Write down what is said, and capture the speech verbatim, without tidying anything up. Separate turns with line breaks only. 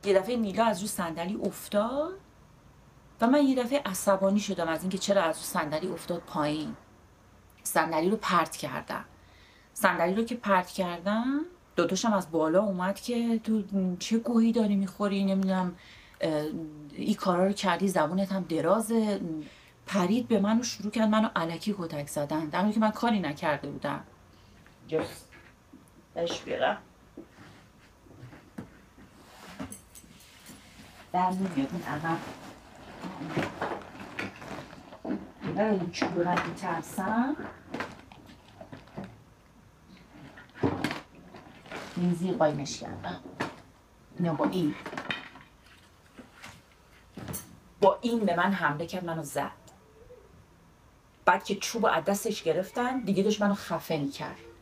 یه دفعه نیلا از رو صندلی افتاد و من یه دفعه عصبانی شدم از اینکه چرا از رو صندلی افتاد پایین. صندلی رو پرت کردم. صندلی رو که پرت کردم داداشم از بالا اومد که تو چه گویی داری میخوری، نمیدونم این کارا رو کردی، زبونت هم درازه. پرید به من و شروع کرد منو الکی کتک زدن، در حالی که من کاری نکرده بودم. جست بهش بیارم در نمیاد این عقب این چوب رو من میترسم. این زیر قایمش کردم. اینو با این با این به من حمله کرد، منو زد. بعد که چوب از دستش گرفتن دیگه داشت منو خفه میکرد.